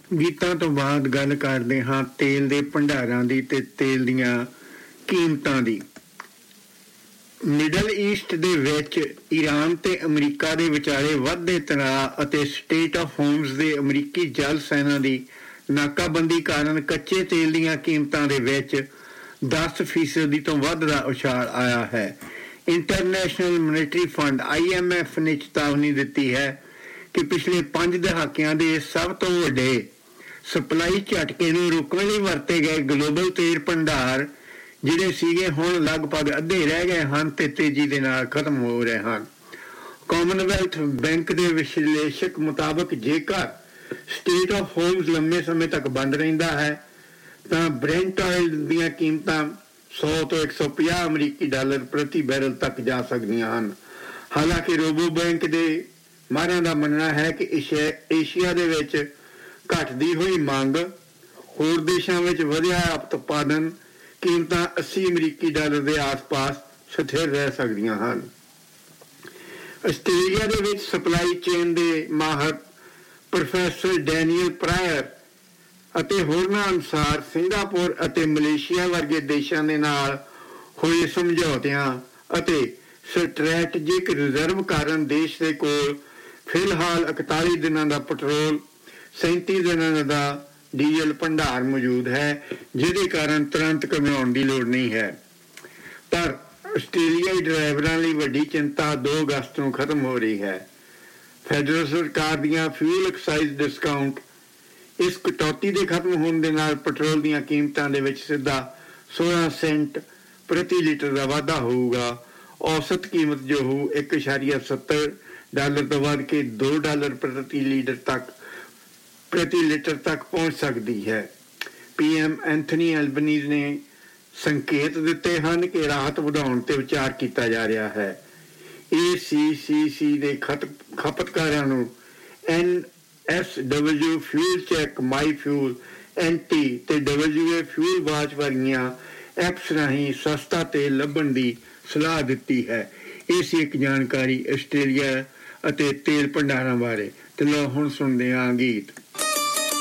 ਗੀਤਾਂ ਤੋਂ ਬਾਅਦ ਗੱਲ ਕਰਦੇ ਹਾਂ ਤੇਲ ਦੇ ਭੰਡਾਰਾਂ ਦੀ ਤੇ ਤੇਲ ਦੀਆਂ ਕੀਮਤਾਂ ਦੀ। ਮਿਡਲ ਈਸਟ ਦੇ ਵਿੱਚ ਈਰਾਨ ਤੇ ਅਮਰੀਕਾ ਦੇ ਵਿਚਾਲੇ ਵੱਧਦੇ ਤਣਾਅ ਅਤੇ ਸਟੇਟ ਆਫ ਹੋਮਸ ਦੇ ਅਮਰੀਕੀ ਜਲ ਸੈਨਾ ਦੀ ਨਾਕਾਬੰਦੀ ਕਾਰਨ ਕੱਚੇ ਤੇਲ ਦੀਆਂ ਕੀਮਤਾਂ ਦੇ ਵਿੱਚ 10% ਤੋਂ ਵੱਧ ਦਾ ਉਛਾਲ ਆਇਆ ਹੈ। ਇੰਟਰਨੈਸ਼ਨਲ ਮੋਨਿਟਰੀ ਫੰਡ IMF ਨੇ ਚੇਤਾਵਨੀ ਦਿੱਤੀ ਹੈ ਕਿ ਪਿਛਲੇ 5 ਦਹਾਕਿਆਂ ਦੇ ਸਭ ਤੋਂ ਵੱਡੇ ਸਪਲਾਈ ਝਟਕੇ ਨੂੰ ਰੋਕਣ ਲਈ ਵਰਤੇ ਗਏ ਗਲੋਬਲ ਤੇਲ ਭੰਡਾਰ ਜਿਹੜੇ ਸੀਗੇ ਹੁਣ ਲਗਭਗ ਅੱਧੇ ਰਹਿ ਗਏ ਹਨ ਤੇ ਤੇਜ਼ੀ ਦੇ ਨਾਲ ਖਤਮ ਹੋ ਰਹੇ ਹਨ। ਕਾਮਨਵੈਲਥ ਬੈਂਕ ਦੇ ਵਿਸ਼ਲੇਸ਼ਕ ਮੁਤਾਬਕ ਜੇਕਰ ਸਟੇਟ ਆਫ ਹੋਮਸ ਲੰਮੇ ਸਮੇਂ ਤੱਕ ਬੰਦ ਰਹਿੰਦਾ ਹੈ ਤਾਂ ਬ੍ਰੈਂਟ ਆਇਲ ਦੀਆਂ ਕੀਮਤਾਂ 100 ਤੋਂ 150 ਅਮਰੀਕੀ ਡਾਲਰ ਪ੍ਰਤੀ ਬੈਰਲ ਤੱਕ ਜਾ ਸਕਦੀਆਂ ਹਨ। ਹਾਲਾਂਕਿ ਰੋਬੋ ਬੈਂਕ ਦੇ ਮਾਹਰਾਂ ਦਾ ਮੰਨਣਾ ਹੈ ਕਿ ਏਸ਼ੀਆ ਦੇ ਵਿੱਚ ਘਟਦੀ ਹੋਈ ਮੰਗ, ਹੋਰ ਦੇਸ਼ਾਂ ਵਿੱਚ ਵਧਿਆ ਉਤਪਾਦਨ ਕੀਮਤਾਂ 80 ਅਮਰੀਕੀ ਡਾਲਰ ਦੇ ਆਸ-ਪਾਸ ਸਥਿਰ ਰਹਿ ਸਕਦੀਆਂ ਹਨ। ਆਸਟ੍ਰੇਲੀਆ ਦੇ ਵਿੱਚ ਸਪਲਾਈ ਚੇਨ ਦੇ ਮਾਹਰ ਪ੍ਰੋਫੈਸਰ ਡੈਨੀਅਲ ਪ੍ਰਾਇਰ ਅਤੇ ਹੋਰਨਾਂ ਅਨੁਸਾਰ ਸਿੰਗਾਪੁਰ ਅਤੇ ਮਲੇਸ਼ੀਆ ਵਰਗੇ ਦੇਸ਼ਾਂ ਦੇ ਨਾਲ ਹੋਏ ਸਮਝੌਤਿਆਂ ਅਤੇ ਸਟ੍ਰੈਟਜਿਕ ਰਿਜ਼ਰਵ ਕਾਰਨ ਦੇਸ਼ ਦੇ ਕੋਲ ਫਿਲਹਾਲ 41 ਦਿਨਾਂ ਦਾ ਪੈਟਰੋਲ, 37 ਦਿਨਾਂ ਦਾ ਡੀਜ਼ਲ ਭੰਡਾਰ ਮੌਜੂਦ ਹੈ, ਜਿਹਦੇ ਕਾਰਨ ਤੁਰੰਤ ਘਬਰਾਉਣ ਦੀ ਲੋੜ ਨਹੀਂ ਹੈ। ਪਰ ਆਸਟ੍ਰੇਲੀਆਈ ਡਰਾਈਵਰਾਂ ਲਈ ਵੱਡੀ ਚਿੰਤਾ 2 ਅਗਸਤ ਨੂੰ ਖਤਮ ਹੋ ਰਹੀ ਹੈ। ਫੈਡਰਲ ਸਰਕਾਰ ਦੀਆਂ ਫਿਊਲ ਐਕਸਾਈਜ਼ ਡਿਸਕਾਊਂਟ ਇਸ ਕਟੌਤੀ ਦੇ ਖਤਮ ਹੋਣ ਦੇ ਨਾਲ ਪੈਟਰੋਲ ਦੀਆਂ ਕੀਮਤਾਂ ਦੇ ਵਿੱਚ ਸਿੱਧਾ 16 ਸੈਂਟ ਪ੍ਰਤੀ ਲੀਟਰ ਦਾ ਵਾਧਾ ਹੋਊਗਾ। ਔਸਤ ਕੀਮਤ ਜੋ ਹੋਊ 1.70 ਡਾਲਰ ਤੋਂ ਵੱਧ ਕੇ $2 ਪ੍ਰਤੀ ਲੀਟਰ ਤੱਕ ਪਹੁੰਚ ਸਕਦੀ ਹੈ। PM ਐਂਥਨੀ ਐਲਬਨੀਜ਼ ਨੇ ਸੰਕੇਤ ਦਿੱਤੇ ਹਨ ਕਿ ਰਾਹਤ ਵਧਾਉਣ ਤੇ ਵਿਚਾਰ ਕੀਤਾ ਜਾ ਰਿਹਾ ਹੈ। ACCC ਦੇ ਖਪਤਕਾਰਾਂ ਨੂੰ NSW ਫਿਊਲ ਚੈੱਕ, ਮਾਈ ਫਿਊਲ, NT ਤੇ WA ਫਿਊਲ ਵਾਚ ਵਰਗੀਆਂ ਐਪਸ ਰਾਹੀਂ ਸਸਤਾ ਤੇਲ ਲੱਭਣ ਦੀ ਸਲਾਹ ਦਿੱਤੀ ਹੈ। ਇਹ ਸੀ ਇੱਕ ਜਾਣਕਾਰੀ ਆਸਟ੍ਰੇਲੀਆ ਅਤੇ ਤੇਲ ਭੰਡਾਰਾਂ ਬਾਰੇ। ਤੇ ਲਓ ਹੁਣ ਸੁਣਦੇ ਹਾਂ ਗੀਤ।